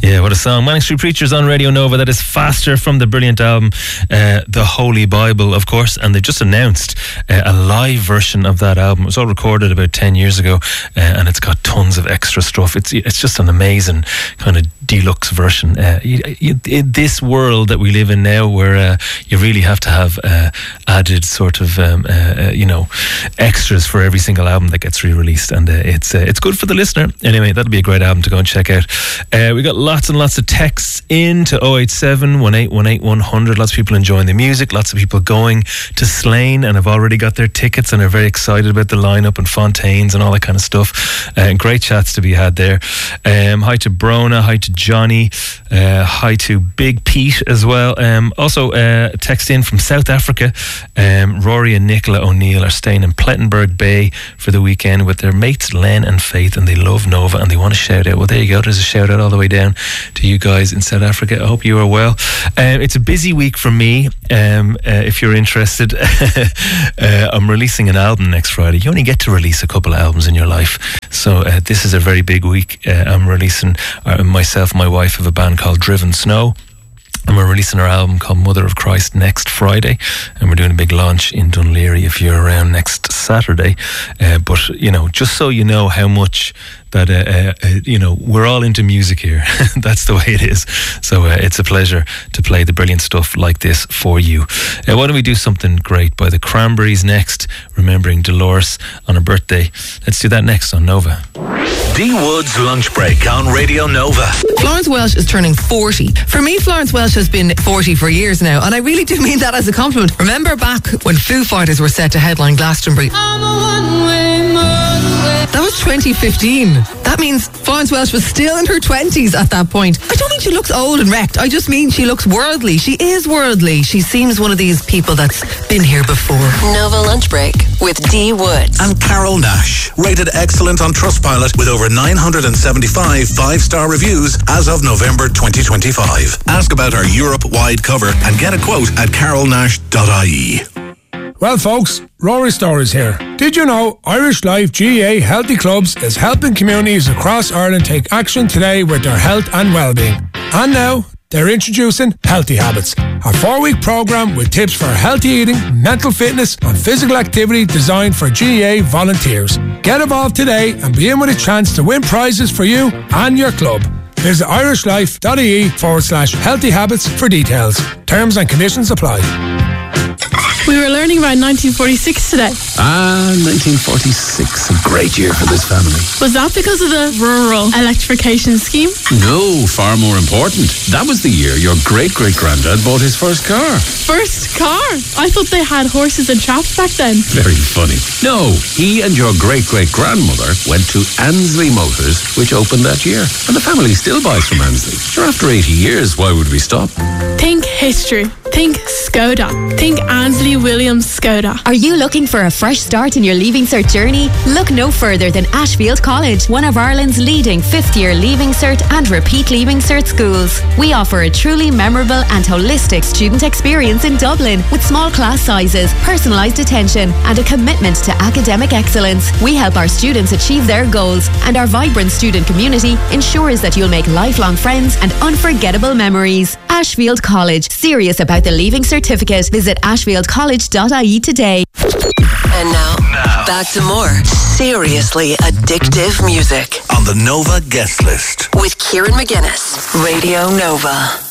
Yeah, what a song. Manning Street Preachers on Radio Nova. That is Faster from the brilliant album, The Holy Bible, of course. And they just announced a live version of that album. It was all recorded about 10 years ago, and it's got tons of extra stuff. It's just an amazing kind of deluxe version. In this world that we live in now, where you really have to have added sort of extras for every single album that gets re-released, and it's good for the listener. Anyway, that'll be a great album to go and check out. We got lots and lots of texts in to 087 1818 100. Lots of people enjoying the music, lots of people going to Slane and have already got their tickets and are very excited about the lineup and Fontaines and all that kind of stuff. Great chats to be had there. Hi to Brona, hi to Johnny, hi to Big Pete as well. Also text in from South Africa. Rory and Nicola O'Neill are staying in Plettenberg Bay for the weekend with their mates Len and Faith, and they love Nova and they want to shout out. Well, there you go, there's a shout out all the way down to you guys in South Africa. I hope you are well. It's a busy week for me. If you're interested, I'm releasing an album next Friday. You only get to release a couple of albums in your life, so this is a very big week. I'm releasing myself and my wife have a band called Driven Snow, and we're releasing our album called Mother of Christ next Friday, and we're doing a big launch in Dunleary if you're around next Saturday. But just so you know how much that we're all into music here. That's the way it is. So it's a pleasure to play the brilliant stuff like this for you. Why don't we do something great by the Cranberries next, remembering Dolores on her birthday. Let's do that next on Nova. D Wood's Lunch Break on Radio Nova. Florence Welsh is turning 40. For me, Florence Welsh has been 40 for years now, and I really do mean that as a compliment. Remember back when Foo Fighters were set to headline Glastonbury? That was 2015. That means Florence Welsh was still in her 20s at that point. I don't mean she looks old and wrecked. I just mean she looks worldly. She is worldly. She seems one of these people that's been here before. Nova Lunch Break with D Woods. And Carol Nash, rated excellent on Trustpilot with over 975 five-star reviews as of November 2025. Ask about our Europe-wide cover and get a quote at carolnash.ie. Well, folks, Rory Stories here. Did you know Irish Life GAA Healthy Clubs is helping communities across Ireland take action today with their health and well-being? And now, they're introducing Healthy Habits, a 4-week programme with tips for healthy eating, mental fitness and physical activity designed for GAA volunteers. Get involved today and be in with a chance to win prizes for you and your club. Visit irishlife.ie/healthy habits for details. Terms and conditions apply. We were learning about 1946 today. 1946. A great year for this family. Was that because of the rural electrification scheme? No, far more important. That was the year your great-great-granddad bought his first car. First car? I thought they had horses and traps back then. Very funny. No, he and your great-great-grandmother went to Ansley Motors, which opened that year. And the family still buys from Ansley. Sure, after 80 years, why would we stop? Think history. Think Skoda. Think Ansley Williams Skoda. Are you looking for a fresh start in your Leaving Cert journey? Look no further than Ashfield College, one of Ireland's leading fifth-year Leaving Cert and repeat Leaving Cert schools. We offer a truly memorable and holistic student experience in Dublin with small class sizes, personalised attention and a commitment to academic excellence. We help our students achieve their goals, and our vibrant student community ensures that you'll make lifelong friends and unforgettable memories. Ashfield College, serious about the Leaving Certificate. Visit ashfieldcollege.ie today. And now, back to more seriously addictive music on the Nova guest list with Kieran McGuinness. Radio Nova.